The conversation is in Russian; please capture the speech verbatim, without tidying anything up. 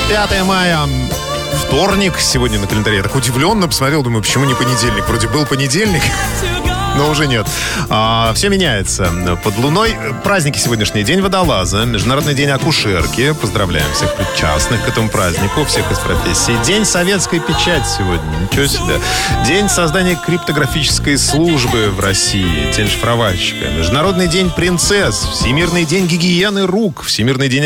пятое мая. Вторник сегодня на календаре. Я так удивленно посмотрел, думаю, почему не понедельник? Вроде был понедельник, но уже нет. А, все меняется. Под луной праздники сегодняшний. День водолаза, Международный день акушерки. Поздравляем всех причастных к этому празднику, всех из профессии. День советской печати сегодня. Ничего себе. День создания криптографической службы в России. День шифровальщика. Международный день принцесс. Всемирный день гигиены рук. Всемирный день